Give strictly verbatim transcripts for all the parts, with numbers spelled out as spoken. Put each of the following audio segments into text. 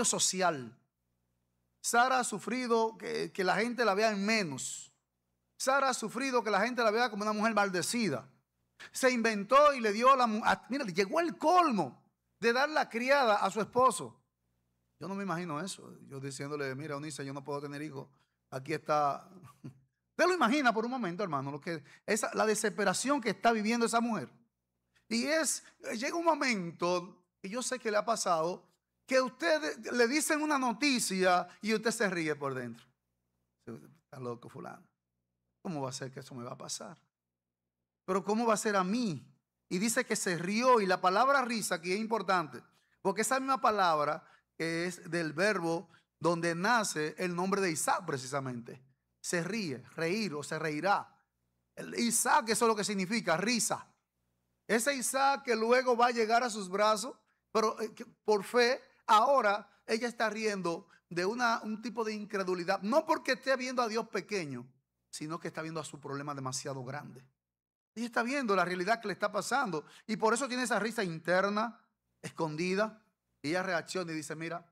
odio social. Sara ha sufrido que, que la gente la vea en menos. Sara ha sufrido que la gente la vea como una mujer maldecida. Se inventó y le dio la... Mira, llegó el colmo de dar la criada a su esposo. Yo no me imagino eso. Yo diciéndole, mira, Eunice, yo no puedo tener hijos. Aquí está... Usted lo imagina por un momento, hermano, lo que esa, la desesperación que está viviendo esa mujer. Y es, llega un momento, y yo sé que le ha pasado, que usted le dicen una noticia y usted se ríe por dentro. Está loco fulano. ¿Cómo va a ser que eso me va a pasar? Pero ¿cómo va a ser a mí? Y dice que se rió, y la palabra risa aquí es importante, porque esa misma palabra que es del verbo donde nace el nombre de Isaac precisamente. Se ríe, reír o se reirá. El Isaac, eso es lo que significa, risa. Ese Isaac que luego va a llegar a sus brazos, pero por fe, ahora ella está riendo de una, un tipo de incredulidad. No porque esté viendo a Dios pequeño, sino que está viendo a su problema demasiado grande. Ella está viendo la realidad que le está pasando. Y por eso tiene esa risa interna, escondida. Y ella reacciona y dice, mira,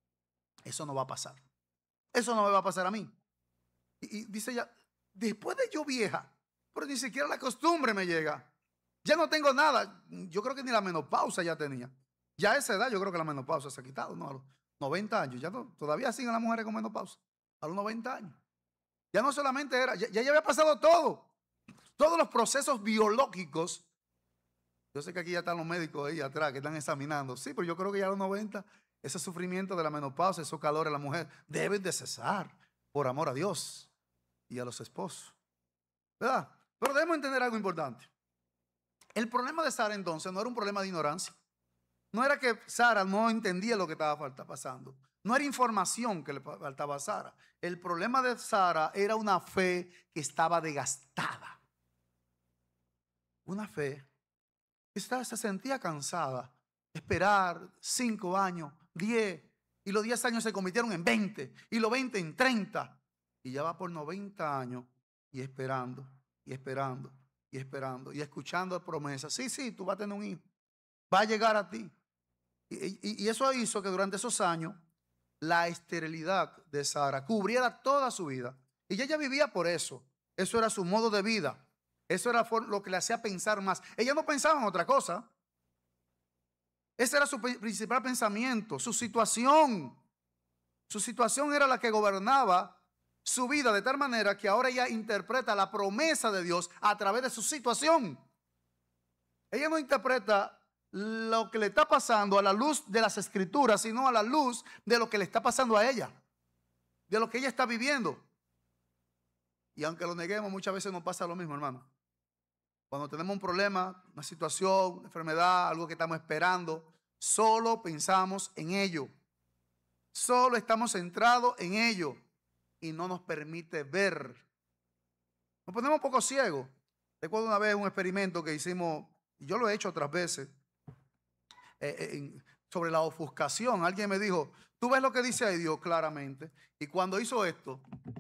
eso no va a pasar. Eso no me va a pasar a mí. Y, y dice ella, después de yo vieja, pero ni siquiera la costumbre me llega. Ya no tengo nada. Yo creo que ni la menopausa ya tenía. Ya a esa edad yo creo que la menopausa se ha quitado, ¿no? A los noventa años. Ya no, todavía siguen las mujeres con menopausa. A los noventa años. Ya no solamente era, ya, ya había pasado todo. Todos los procesos biológicos. Yo sé que aquí ya están los médicos ahí atrás que están examinando. Sí, pero yo creo que ya a los noventa, ese sufrimiento de la menopausa, esos calores de la mujer, deben de cesar por amor a Dios y a los esposos. ¿Verdad? Pero debemos entender algo importante. El problema de Sara entonces no era un problema de ignorancia. No era que Sara no entendía lo que estaba pasando. No era información que le faltaba a Sara. El problema de Sara era una fe que estaba desgastada. Una fe que se sentía cansada. Esperar cinco años, diez. Y los diez años se convirtieron en veinte. Y los veinte en treinta. Y ya va por noventa años y esperando, y esperando, y esperando. Y escuchando promesas. Sí, sí, tú vas a tener un hijo. Va a llegar a ti. Y, y, y eso hizo que durante esos años la esterilidad de Sara cubriera toda su vida. Y ella vivía por eso. Eso era su modo de vida. Eso era lo que le hacía pensar más. Ella no pensaba en otra cosa. Ese era su principal pensamiento, su situación. Su situación era la que gobernaba su vida de tal manera que ahora ella interpreta la promesa de Dios a través de su situación. Ella no interpreta lo que le está pasando a la luz de las escrituras, sino a la luz de lo que le está pasando a ella, de lo que ella está viviendo. Y aunque lo neguemos, muchas veces nos pasa lo mismo, hermano. Cuando tenemos un problema, una situación, una enfermedad, algo que estamos esperando, solo pensamos en ello. Solo estamos centrados en ello y no nos permite ver. Nos ponemos un poco ciegos. Recuerdo una vez un experimento que hicimos, y yo lo he hecho otras veces, eh, eh, sobre la ofuscación. Alguien me dijo, tú ves lo que dice ahí Dios claramente. Y cuando hizo esto,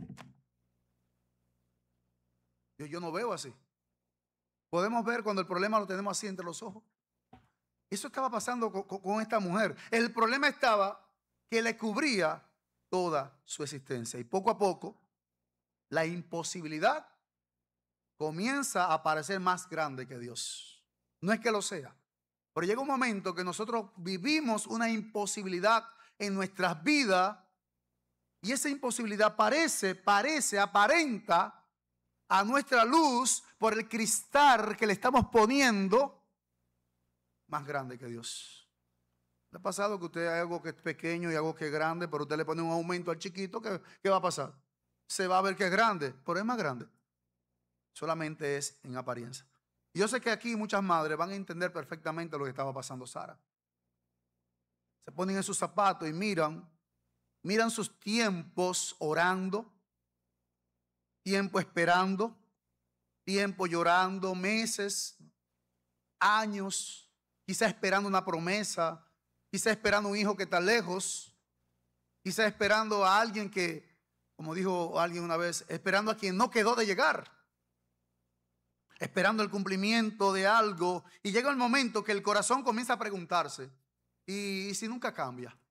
yo, yo no veo así. Podemos ver cuando el problema lo tenemos así entre los ojos. Eso estaba pasando con, con, con esta mujer. El problema estaba que le cubría toda su existencia. Y poco a poco, la imposibilidad comienza a parecer más grande que Dios. No es que lo sea, pero llega un momento que nosotros vivimos una imposibilidad en nuestras vidas y esa imposibilidad parece, parece, aparenta a nuestra luz por el cristal que le estamos poniendo más grande que Dios. ¿Le ha pasado que usted hay algo que es pequeño y algo que es grande, pero usted le pone un aumento al chiquito? ¿Qué, qué va a pasar? Se va a ver que es grande, pero es más grande. Solamente es en apariencia. Yo sé que aquí muchas madres van a entender perfectamente lo que estaba pasando Sara. Se ponen en sus zapatos y miran, miran sus tiempos orando, tiempo esperando, tiempo llorando, meses, años, quizá esperando una promesa, quizá esperando un hijo que está lejos, quizá esperando a alguien que, como dijo alguien una vez, esperando a quien no quedó de llegar, esperando el cumplimiento de algo, y llega el momento que el corazón comienza a preguntarse, ¿y si nunca cambia?